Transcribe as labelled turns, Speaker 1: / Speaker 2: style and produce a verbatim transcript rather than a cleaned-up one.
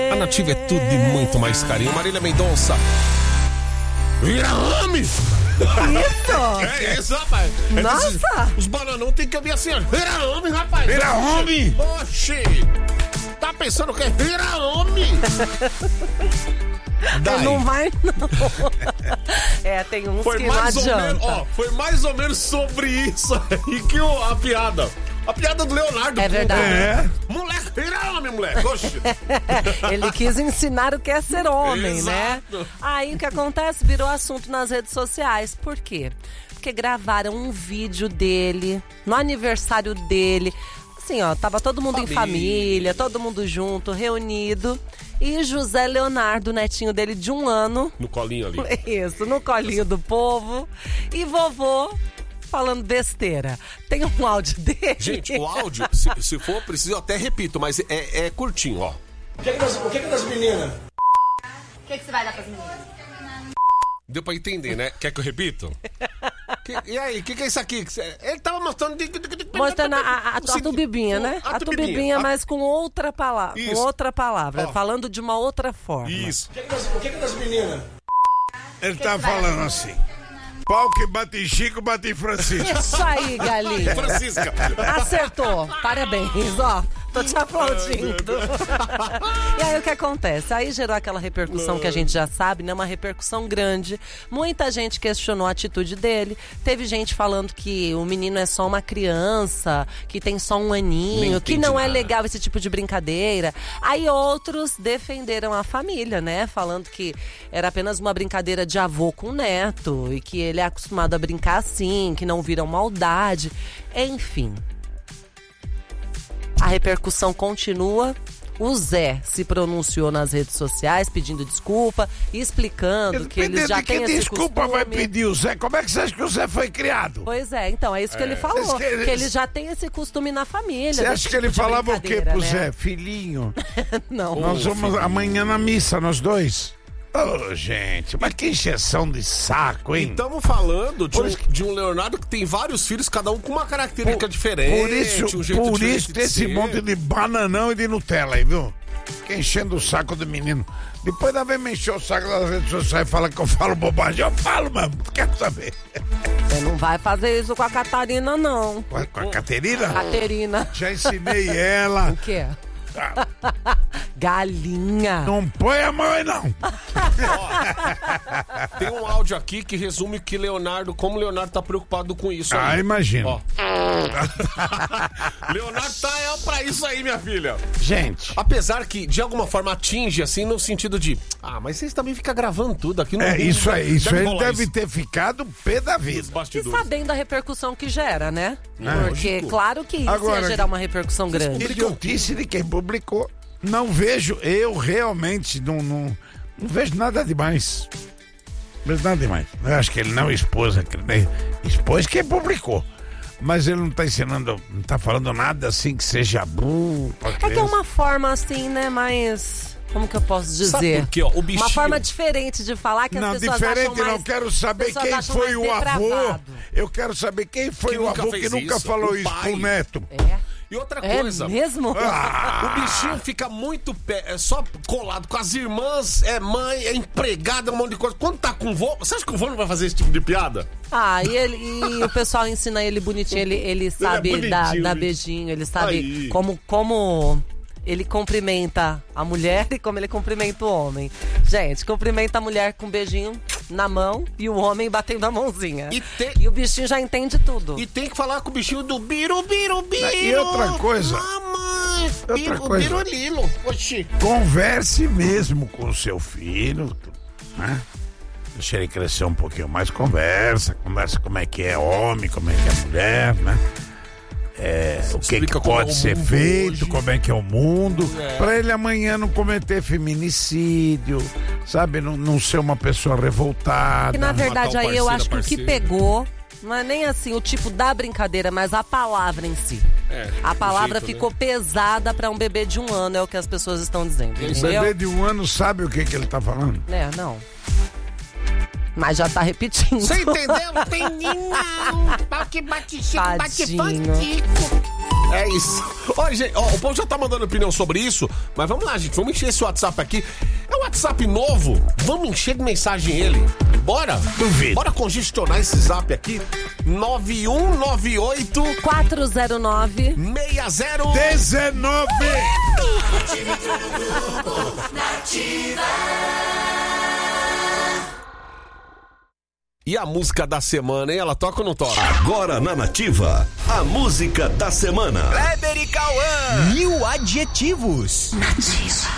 Speaker 1: A Nativa é tudo de muito mais carinho. Marília Mendonça. Vira homem!
Speaker 2: Isso!
Speaker 1: É isso, rapaz. É
Speaker 2: Nossa!
Speaker 1: Esses, os bananão tem que ouvir assim, ó. Vira homem, rapaz!
Speaker 3: Vira homem!
Speaker 1: Oxi! Tá pensando o quê? Vira homem! Daí.
Speaker 2: Não vai, não. É, tem uns
Speaker 1: Foi
Speaker 2: que não
Speaker 1: mais ou
Speaker 2: adianta.
Speaker 1: menos, ó, foi mais ou menos sobre isso aí que o, a piada. A piada do Leonardo.
Speaker 2: É verdade.
Speaker 3: É.
Speaker 1: Moleque, vira homem, moleque. Oxi.
Speaker 2: Ele quis ensinar o que é ser homem, né?
Speaker 1: Exato.
Speaker 2: Aí o que acontece? Virou assunto nas redes sociais. Por quê? Porque gravaram um vídeo dele no aniversário dele. Assim, ó, tava todo mundo
Speaker 1: Família.
Speaker 2: em família, todo mundo junto, reunido. E José Leonardo, netinho dele de um ano.
Speaker 1: No colinho ali.
Speaker 2: Isso, no colinho do povo. E vovô falando besteira. Tem um áudio dele.
Speaker 1: Gente, o áudio, se, se for preciso, eu até repito, mas é, é curtinho, ó.
Speaker 4: O que é que das, o que é que das meninas?
Speaker 5: O que, que você vai dar pras meninas?
Speaker 1: Deu pra entender, né? Quer que eu repito? Que- e aí, o que, que é isso aqui? Que cê- Ele tava mostrando...
Speaker 2: Mostrando a, a, a, a tubibinha, né? A, tubibinha,
Speaker 1: a-
Speaker 2: mas com outra palavra. Com
Speaker 1: Isso.
Speaker 2: outra palavra.
Speaker 1: Ó.
Speaker 2: Falando de uma outra forma.
Speaker 1: Isso.
Speaker 4: O que é que das, o que é que das meninas?
Speaker 3: Ele tá falando assim. Pau que bate em Chico, bate em Francisco.
Speaker 2: Isso aí, galinha.
Speaker 1: Francisca.
Speaker 2: Acertou. Parabéns, ó. Tô te aplaudindo. E aí o que acontece? Aí gerou aquela repercussão que a gente já sabe, né? Uma repercussão grande. Muita gente questionou a atitude dele. Teve gente falando que o menino é só uma criança, que tem só um aninho,
Speaker 1: Nem
Speaker 2: que
Speaker 1: entendi
Speaker 2: não é
Speaker 1: nada.
Speaker 2: legal esse tipo de brincadeira. Aí outros defenderam a família, né? Falando que era apenas uma brincadeira de avô com neto e que ele é acostumado a brincar assim, que não viram maldade. Enfim. A repercussão continua. O Zé se pronunciou nas redes sociais pedindo desculpa e explicando que eles já
Speaker 3: de que
Speaker 2: têm esse
Speaker 3: desculpa
Speaker 2: costume.
Speaker 3: vai pedir o Zé? Como é que você acha que o Zé foi criado?
Speaker 2: Pois é, então, é isso que ele falou.
Speaker 3: Vocês querem-
Speaker 2: Que ele já tem esse costume na família.
Speaker 3: Você
Speaker 2: desse
Speaker 3: acha que
Speaker 2: tipo
Speaker 3: ele
Speaker 2: de
Speaker 3: falava o quê
Speaker 2: brincadeira,
Speaker 3: pro
Speaker 2: né?
Speaker 3: Zé? Filhinho,
Speaker 2: Não.
Speaker 3: nós
Speaker 1: Ô,
Speaker 3: vamos
Speaker 1: filhinho.
Speaker 3: amanhã na missa, nós dois. Ô, gente, mas que encheção de saco, hein?
Speaker 1: Estamos falando de
Speaker 3: Por
Speaker 1: um,
Speaker 3: isso que-
Speaker 1: de um Leonardo que tem vários filhos, cada um com uma característica diferente.
Speaker 3: Por isso,
Speaker 1: um jeito
Speaker 3: por
Speaker 1: diferente
Speaker 3: isso
Speaker 1: de
Speaker 3: tem esse
Speaker 1: ser.
Speaker 3: monte de bananão e de Nutella aí, viu? Fica enchendo o saco do menino. Depois da vez me encher o saco das redes sociais e fala que eu falo bobagem. Eu falo mesmo, quero saber.
Speaker 2: Você não vai fazer isso com a Catarina, não.
Speaker 3: Com a, com a Caterina?
Speaker 2: Caterina.
Speaker 3: Já ensinei ela.
Speaker 2: O quê?
Speaker 3: Ah,
Speaker 2: Galinha.
Speaker 3: não põe a mão aí, não.
Speaker 1: Tem um áudio aqui que resume que Leonardo, como Leonardo tá preocupado com isso
Speaker 3: Ah,
Speaker 1: aí.
Speaker 3: imagino.
Speaker 1: Ó. Leonardo tá é pra isso aí, minha filha.
Speaker 3: Gente,
Speaker 1: Apesar que, de alguma forma, atinge, assim, no sentido de... Ah, mas vocês também ficam gravando tudo aqui no...
Speaker 3: é isso aí. Isso aí
Speaker 1: rolar
Speaker 3: deve
Speaker 1: isso
Speaker 3: ter ficado pé da
Speaker 1: nos
Speaker 3: vida.
Speaker 2: E
Speaker 1: bastidores.
Speaker 2: sabendo a repercussão que gera, né?
Speaker 3: É.
Speaker 2: Porque,
Speaker 1: Lógico.
Speaker 2: claro que isso
Speaker 3: Agora,
Speaker 2: ia gerar uma repercussão grande.
Speaker 3: Idiotice de quem publicou. Não vejo, eu realmente não, não, não vejo nada demais. Não vejo nada demais. Eu acho que ele não expôs, ele expôs quem publicou. Mas ele não tá ensinando, não tá falando nada assim que seja burro. pra
Speaker 2: É que é
Speaker 3: criança.
Speaker 2: uma forma assim, né, mais... Como que eu posso dizer?
Speaker 1: Sabe por quê, ó? O bichinho-
Speaker 2: Uma forma diferente de falar que as
Speaker 3: Não,
Speaker 2: pessoas
Speaker 3: diferente,
Speaker 2: acham mais...
Speaker 3: não quero saber
Speaker 2: pessoas
Speaker 3: quem
Speaker 2: acham
Speaker 3: foi
Speaker 2: mais
Speaker 3: o avô.
Speaker 2: depravado.
Speaker 3: Eu quero saber quem foi
Speaker 1: Que
Speaker 3: o
Speaker 1: nunca
Speaker 3: avô que
Speaker 1: fez
Speaker 3: nunca
Speaker 1: isso.
Speaker 3: falou
Speaker 1: O
Speaker 3: isso
Speaker 1: pai.
Speaker 3: pro neto.
Speaker 2: É,
Speaker 1: E outra
Speaker 2: é
Speaker 1: coisa...
Speaker 2: mesmo?
Speaker 3: Ah,
Speaker 1: O bichinho fica muito pé, é só colado com as irmãs, é mãe, é empregada, um monte de coisa. Quando tá com o vô, você acha que o vô não vai fazer esse tipo de piada?
Speaker 2: Ah, e, ele, e o pessoal ensina ele bonitinho, ele, ele sabe
Speaker 1: bonitinho,
Speaker 2: dar, dar
Speaker 1: bicho.
Speaker 2: beijinho, ele sabe
Speaker 1: Aí.
Speaker 2: como, como ele cumprimenta a mulher e como ele cumprimenta o homem. Gente, cumprimenta a mulher com um beijinho na mão e o homem batendo a mãozinha.
Speaker 1: E tem-
Speaker 2: E o bichinho já entende tudo.
Speaker 1: E tem que falar com o bichinho do biru, biru, biru.
Speaker 3: E outra coisa.
Speaker 1: Mamãe,
Speaker 3: Outra
Speaker 1: biru,
Speaker 3: coisa.
Speaker 1: birulilo. Oxi.
Speaker 3: Converse mesmo com o seu filho, né? Deixa ele crescer um pouquinho mais, conversa, conversa como é que é homem, como é que é mulher, né? É, o que, que
Speaker 1: Explica como é
Speaker 3: pode
Speaker 1: o
Speaker 3: ser
Speaker 1: mundo
Speaker 3: feito,
Speaker 1: hoje.
Speaker 3: como é que é o mundo,
Speaker 1: É.
Speaker 3: pra ele amanhã não cometer feminicídio, sabe? Não, não ser uma pessoa revoltada.
Speaker 2: Que na verdade
Speaker 1: matar o
Speaker 2: aí eu
Speaker 1: parceiro,
Speaker 2: acho que o que
Speaker 1: parceiro.
Speaker 2: pegou não é nem assim o tipo da brincadeira, mas a palavra em si.
Speaker 1: É,
Speaker 2: A
Speaker 1: o
Speaker 2: palavra
Speaker 1: jeito,
Speaker 2: ficou pesada pra um bebê de um ano, é o que as pessoas estão dizendo,
Speaker 3: O
Speaker 2: entendeu?
Speaker 3: bebê de um ano sabe o que, que ele tá falando?
Speaker 2: É, não. Mas já tá repetindo.
Speaker 1: Você entendeu? Tem não. Pau que bate chico, bate
Speaker 2: Tadinho.
Speaker 1: fantico. É isso. Olha, gente, ó, o povo já tá mandando opinião sobre isso, mas vamos lá, gente, vamos encher esse WhatsApp aqui. É um WhatsApp novo, vamos encher de mensagem ele. Bora?
Speaker 3: Duvido.
Speaker 1: Bora congestionar esse zap aqui. nove um nove oito
Speaker 2: quatro zero nove
Speaker 1: seis zero
Speaker 3: dezenove.
Speaker 1: E a música da semana, hein? Ela toca ou não toca?
Speaker 6: Agora na Nativa, a música da semana.
Speaker 7: Kleber e Cauã. Mil adjetivos.
Speaker 8: Nativa.